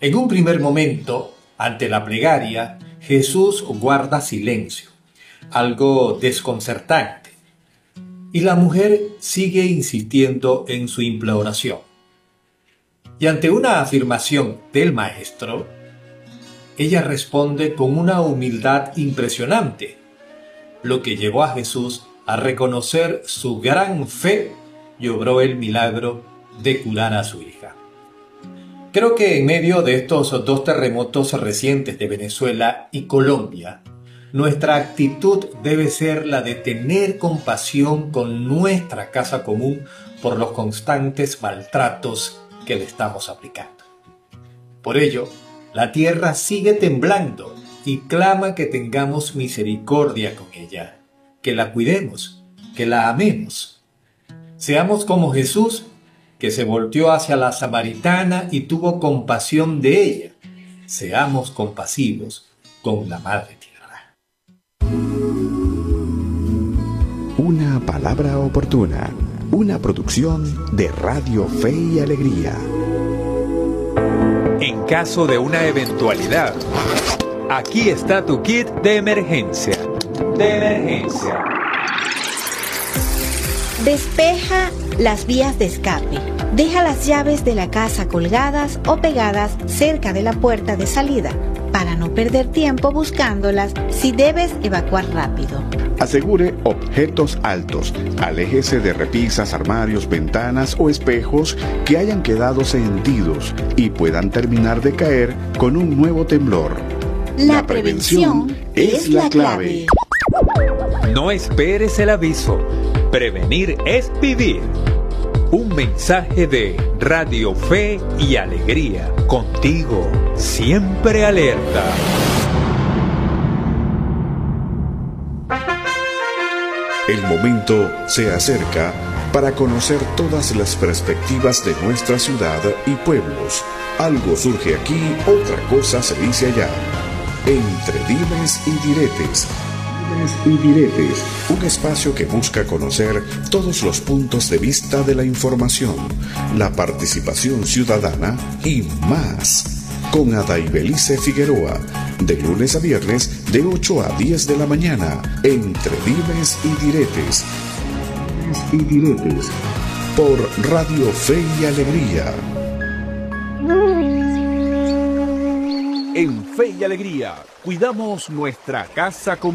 En un primer momento, ante la plegaria, Jesús guarda silencio, algo desconcertante, y la mujer sigue insistiendo en su imploración. Y ante una afirmación del maestro, ella responde con una humildad impresionante, lo que llevó a Jesús a reconocer su gran fe y obró el milagro de curar a su hija. Creo que en medio de estos dos terremotos recientes de Venezuela y Colombia, nuestra actitud debe ser la de tener compasión con nuestra casa común por los constantes maltratos que le estamos aplicando. Por ello, la tierra sigue temblando y clama que tengamos misericordia con ella, que la cuidemos, que la amemos. Seamos como Jesús, que se volteó hacia la samaritana y tuvo compasión de ella. Seamos compasivos con la Madre Tierra. Una palabra oportuna, una producción de Radio Fe y Alegría. En caso de una eventualidad, aquí está tu kit de emergencia. Despeja las vías de escape. Deja las llaves de la casa colgadas o pegadas cerca de la puerta de salida para no perder tiempo buscándolas si debes evacuar rápido. Asegure objetos altos. Aléjese de repisas, armarios, ventanas o espejos que hayan quedado sentidos y puedan terminar de caer con un nuevo temblor. La prevención es la clave. No esperes el aviso. Prevenir es vivir. Un mensaje de Radio Fe y Alegría. Contigo, siempre alerta. El momento se acerca para conocer todas las perspectivas de nuestra ciudad y pueblos. Algo surge aquí, otra cosa se dice allá. Entre dimes y diretes. Un espacio que busca conocer todos los puntos de vista de la información, la participación ciudadana y más. Con Adaibelice Figueroa, de lunes a viernes de 8 a 10 de la mañana, entre dimes y diretes. Por Radio Fe y Alegría. En Fe y Alegría, cuidamos nuestra casa común.